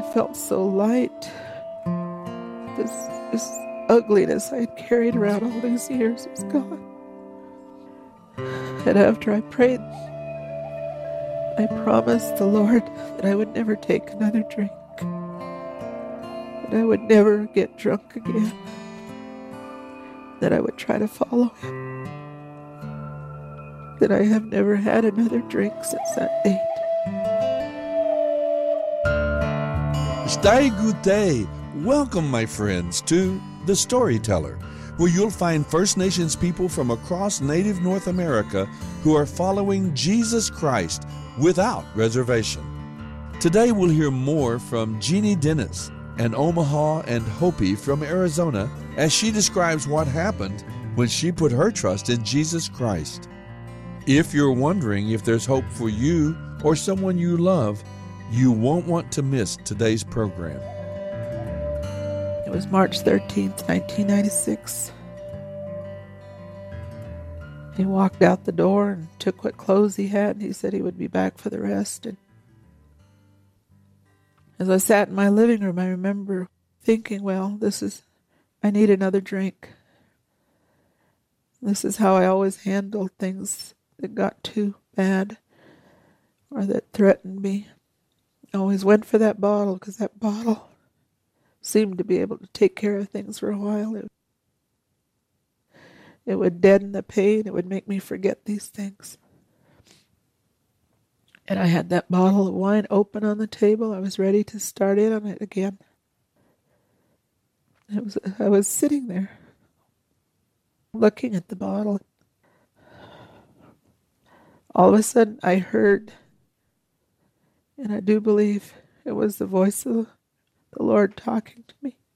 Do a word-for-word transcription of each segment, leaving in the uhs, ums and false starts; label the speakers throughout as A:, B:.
A: felt so light. This, this ugliness I had carried around all these years was gone. And after I prayed, I promised the Lord that I would never take another drink, that I would never get drunk again, that I would try to follow Him, that I have never had another drink since that date.
B: Stay good day. Welcome, my friends, to The Storyteller, where you'll find First Nations people from across Native North America who are following Jesus Christ without reservation. Today we'll hear more from Jeannie Dennis, an Omaha and Hopi from Arizona, as she describes what happened when she put her trust in Jesus Christ. If you're wondering if there's hope for you or someone you love, you won't want to miss today's program.
A: It was March thirteenth, nineteen ninety-six. He walked out the door and took what clothes he had, and he said he would be back for the rest. And as I sat in my living room, I remember thinking, well, this is, I need another drink. This is how I always handled things that got too bad or that threatened me. I always went for that bottle because that bottle seemed to be able to take care of things for a while. It, it would deaden the pain. It would make me forget these things. And I had that bottle of wine open on the table. I was ready to start in on it again. It was, I was sitting there looking at the bottle. All of a sudden I heard, and I do believe it was the voice of the Lord talking to me.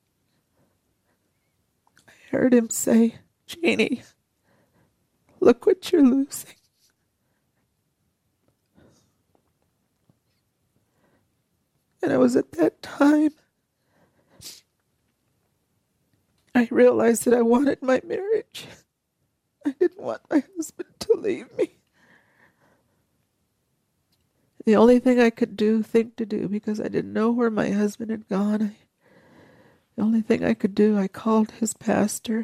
A: I heard Him say, Jeannie, look what you're losing. And it was at that time I realized that I wanted my marriage. I didn't want my husband to leave me. The only thing I could do, think to do, because I didn't know where my husband had gone, I, the only thing I could do, I called his pastor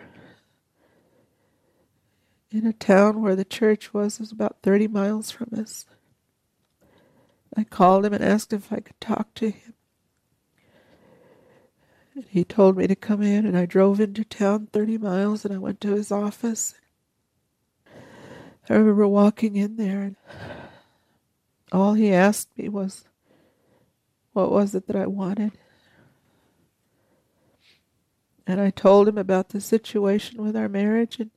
A: in a town where the church was, it was about thirty miles from us. I called him and asked if I could talk to him. And he told me to come in, and I drove into town thirty miles, and I went to his office. I remember walking in there, and all he asked me was, what was it that I wanted? And I told him about the situation with our marriage, and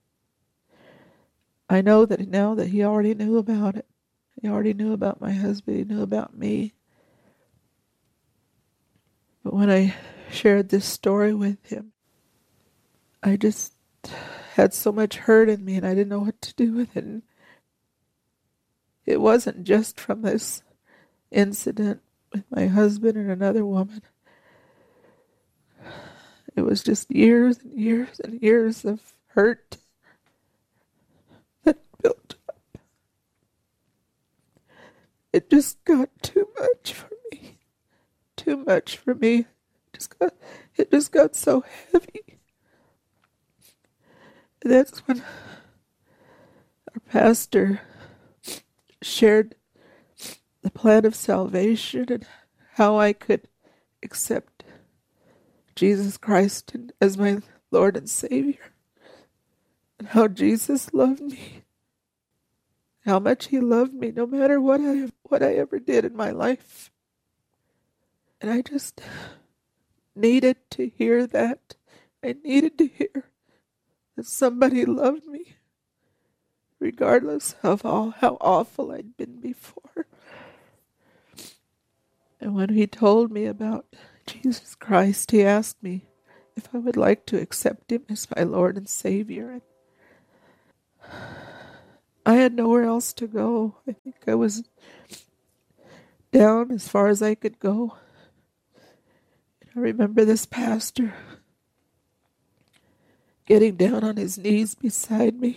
A: I know that now that he already knew about it. He already knew about my husband, he knew about me. But when I shared this story with him, I just had so much hurt in me, and I didn't know what to do with it. And it wasn't just from this incident with my husband and another woman. It was just years and years and years of hurt that built up. It just got too much for me. Too much for me. It just got, it just got so heavy. And that's when our pastor shared the plan of salvation and how I could accept Jesus Christ as my Lord and Savior, and how Jesus loved me, how much He loved me no matter what I what I ever did in my life. And I just needed to hear that. I needed to hear that somebody loved me, regardless of all how awful I'd been before. And when he told me about Jesus Christ, he asked me if I would like to accept Him as my Lord and Savior. And I had nowhere else to go. I think I was down as far as I could go. And I remember this pastor getting down on his knees beside me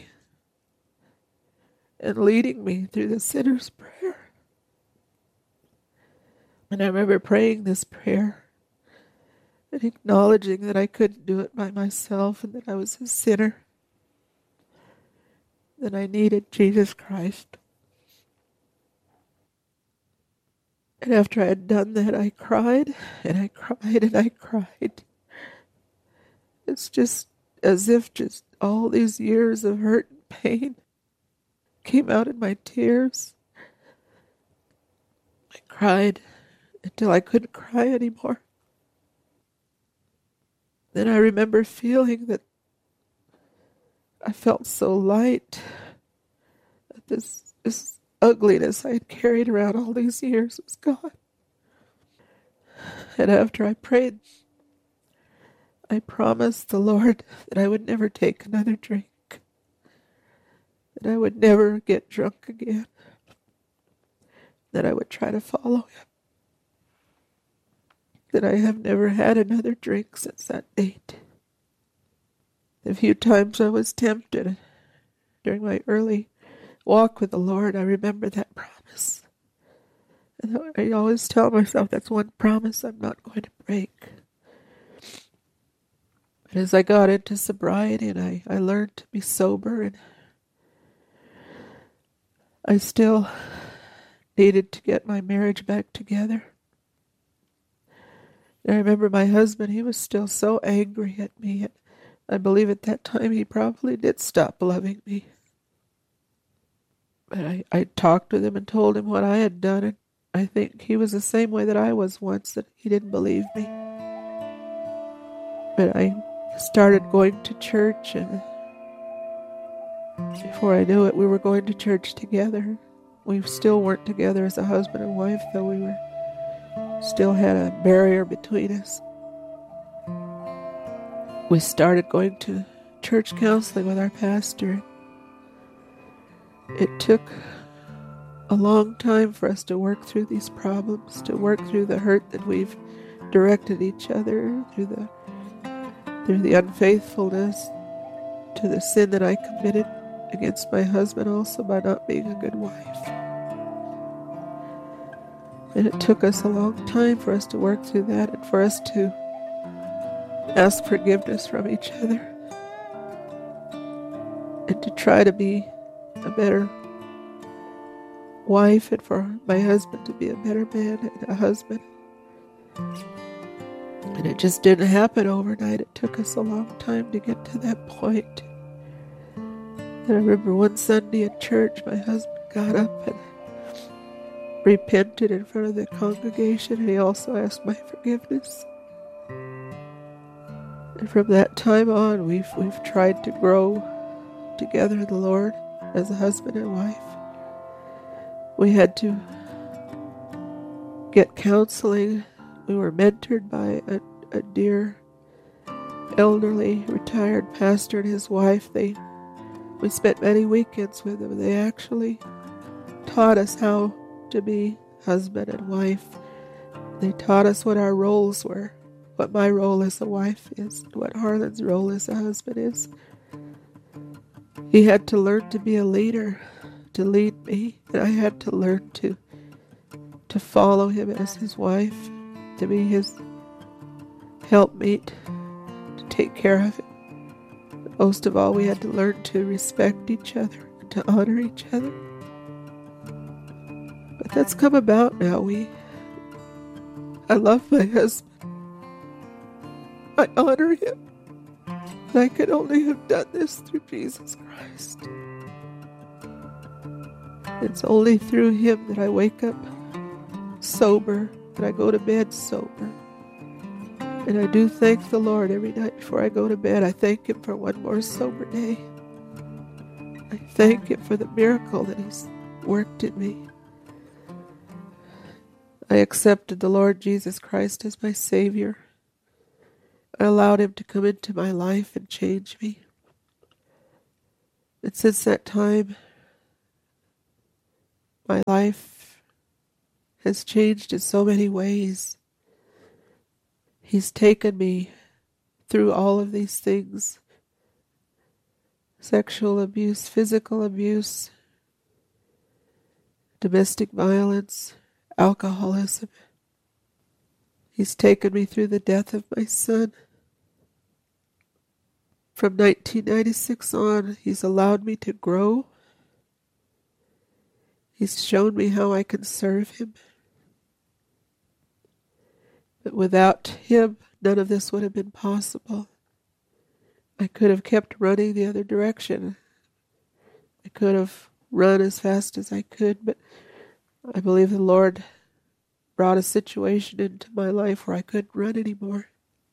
A: and leading me through the sinner's prayer. And I remember praying this prayer and acknowledging that I couldn't do it by myself and that I was a sinner, that I needed Jesus Christ. And after I had done that, I cried and I cried and I cried. It's just as if just all these years of hurt and pain came out in my tears. I cried until I couldn't cry anymore. Then I remember feeling that I felt so light, that this, this ugliness I had carried around all these years was gone. And after I prayed, I promised the Lord that I would never take another drink, that I would never get drunk again, that I would try to follow him, that I have never had another drink since that date. The few times I was tempted during my early walk with the Lord, I remember that promise. And I always tell myself that's one promise I'm not going to break. But as I got into sobriety and I, I learned to be sober, and I still needed to get my marriage back together. And I remember my husband, he was still so angry at me. And I believe at that time he probably did stop loving me. But I, I talked with him and told him what I had done, and I think he was the same way that I was once, that he didn't believe me. But I started going to church, and before I knew it, we were going to church together. We still weren't together as a husband and wife, though we were still had a barrier between us. We started going to church counseling with our pastor. It took a long time for us to work through these problems, to work through the hurt that we've directed each other, through the through the unfaithfulness, to the sin that I committed against my husband also by not being a good wife. And it took us a long time for us to work through that and for us to ask forgiveness from each other and to try to be a better wife and for my husband to be a better man and a husband. And it just didn't happen overnight. It took us a long time to get to that point. And I remember one Sunday at church, my husband got up and repented in front of the congregation, and he also asked my forgiveness. And from that time on, we've we've tried to grow together in the Lord as a husband and wife. We had to get counseling. We were mentored by a, a dear elderly retired pastor and his wife. They we spent many weekends with them. They actually taught us how to be husband and wife. They taught us what our roles were, what my role as a wife is, what Harlan's role as a husband is. He had to learn to be a leader, to lead me, and I had to learn to to follow him as his wife, to be his helpmeet, to take care of him. But most of all, we had to learn to respect each other, to honor each other. But that's come about now. We, I love my husband. I honor him. And I could only have done this through Jesus Christ. It's only through him that I wake up sober, that I go to bed sober. And I do thank the Lord every night before I go to bed. I thank him for one more sober day. I thank him for the miracle that he's worked in me. I accepted the Lord Jesus Christ as my Savior. I allowed him to come into my life and change me. And since that time, my life has changed in so many ways. He's taken me through all of these things: sexual abuse, physical abuse, domestic violence, alcoholism, He's taken me through the death of my son. From nineteen ninety-six on, he's allowed me to grow. He's shown me how I can serve him. But without him, none of this would have been possible. I could have kept running the other direction. I could have run as fast as I could, but I believe the Lord brought a situation into my life where I couldn't run anymore.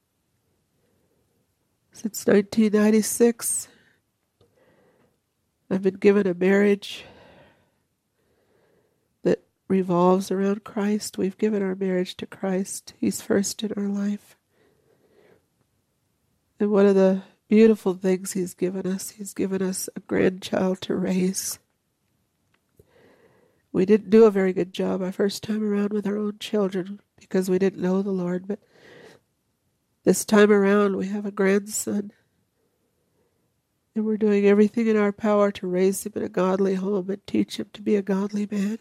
A: Since nineteen ninety-six, I've been given a marriage that revolves around Christ. We've given our marriage to Christ. He's first in our life. And one of the beautiful things he's given us, he's given us a grandchild to raise. We didn't do a very good job our first time around with our own children because we didn't know the Lord, but this time around we have a grandson, and we're doing everything in our power to raise him in a godly home and teach him to be a godly man.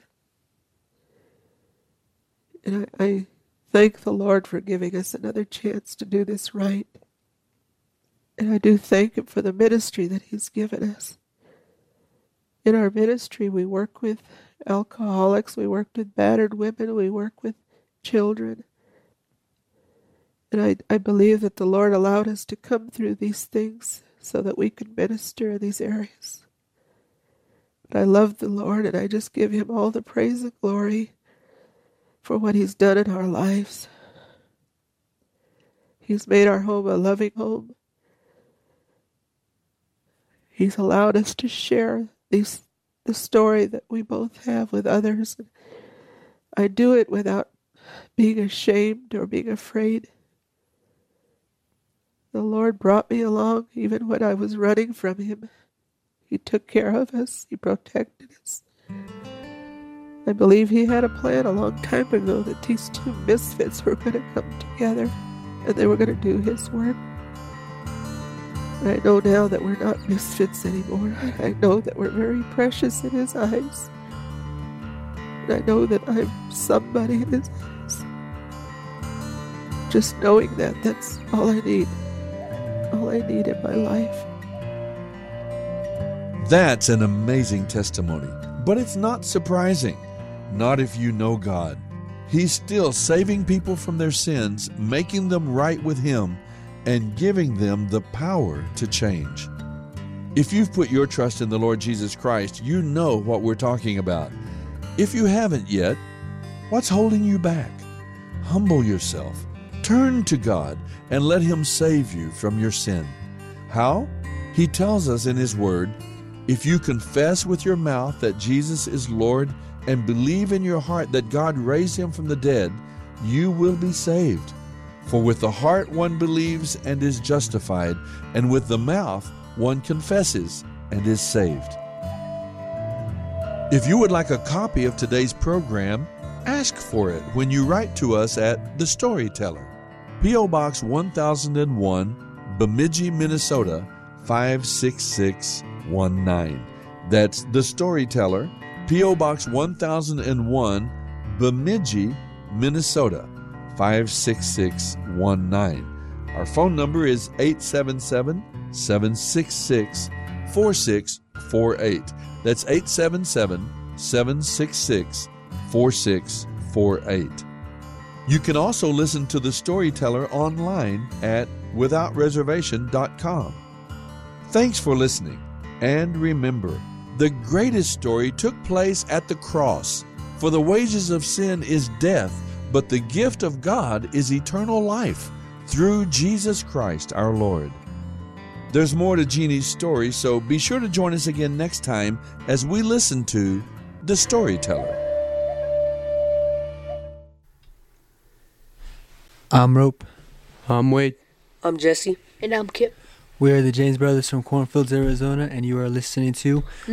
A: And I, I thank the Lord for giving us another chance to do this right. And I do thank him for the ministry that he's given us. In our ministry, we work with alcoholics, we work with battered women, we work with children. And I, I believe that the Lord allowed us to come through these things so that we could minister in these areas. But I love the Lord, and I just give him all the praise and glory for what he's done in our lives. He's made our home a loving home. He's allowed us to share these, the story that we both have with others. And I do it without being ashamed or being afraid. The Lord brought me along even when I was running from him. He took care of us. He protected us. I believe he had a plan a long time ago that these two misfits were going to come together and they were going to do his work. And I know now that we're not misfits anymore. I know that we're very precious in his eyes. And I know that I'm somebody in his eyes. Just knowing that, that's all I need. All I need in my life.
B: That's an amazing testimony, but it's not surprising. Not if you know God. He's still saving people from their sins, making them right with him, and giving them the power to change. If you've put your trust in the Lord Jesus Christ, you know what we're talking about. If you haven't yet, what's holding you back? Humble yourself. Turn to God and let him save you from your sin. How? He tells us in his word, if you confess with your mouth that Jesus is Lord and believe in your heart that God raised him from the dead, you will be saved. For with the heart one believes and is justified, and with the mouth one confesses and is saved. If you would like a copy of today's program, ask for it when you write to us at The Storyteller, P O. Box one thousand one, Bemidji, Minnesota five six six one nine. That's The Storyteller, P O. Box one thousand one, Bemidji, Minnesota five six six one nine. Our phone number is eight seven seven, seven six six, four six four eight. That's eight seven seven, seven six six, four six four eight. You can also listen to The Storyteller online at without reservation dot com. Thanks for listening, and remember, the greatest story took place at the cross. For the wages of sin is death, but the gift of God is eternal life through Jesus Christ our Lord. There's more to Jeannie's story, so be sure to join us again next time as we listen to The Storyteller.
C: I'm Rope.
D: I'm Wade.
E: I'm Jesse.
F: And I'm Kip.
C: We are the James Brothers from Cornfields, Arizona, and you are listening to